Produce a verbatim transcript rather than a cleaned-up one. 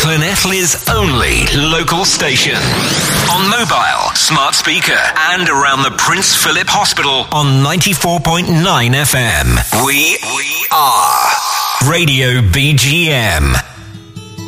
Llanelli's only local station. On mobile, smart speaker, and around the Prince Philip Hospital on ninety-four point nine F M. We, we are Radio B G M.